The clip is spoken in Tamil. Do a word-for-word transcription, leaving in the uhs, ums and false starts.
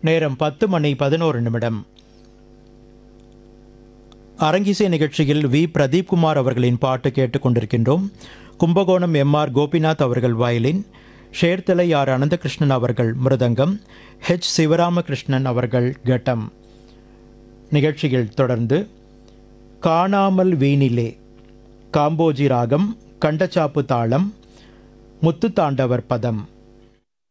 நேரம் பத்து மணி பதினோரு நிமிடம். அரங்கிசை நிகழ்ச்சியில் வி பிரதீப்குமார் அவர்களின் பாட்டு கேட்டுக்கொண்டிருக்கின்றோம். கும்பகோணம் எம் ஆர் கோபிநாத் அவர்கள் வயலின், ஷேர்தலை ஆர் அனந்தகிருஷ்ணன் அவர்கள் மிருதங்கம், ஹெச் சிவராமகிருஷ்ணன் அவர்கள் கட்டம். நிகழ்ச்சியில் தொடர்ந்து காணாமல் வீணிலே, காம்போஜி ராகம், கண்டச்சாப்பு தாளம், முத்துத்தாண்டவர் பதம்.